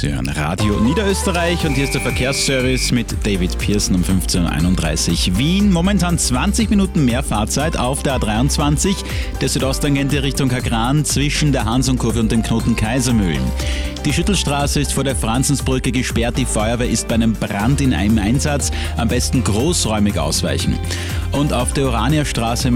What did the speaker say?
Sie hören Radio Niederösterreich und hier ist der Verkehrsservice mit David Pearson um 15.31 Uhr. Wien, momentan 20 Minuten mehr Fahrzeit auf der A23, der Südosttangente Richtung Kagran zwischen der Hansonkurve und dem Knoten Kaisermühlen. Die Schüttelstraße ist vor der Franzensbrücke gesperrt, die Feuerwehr ist bei einem Brand in einem Einsatz, am besten großräumig ausweichen. Und auf der Oranierstraße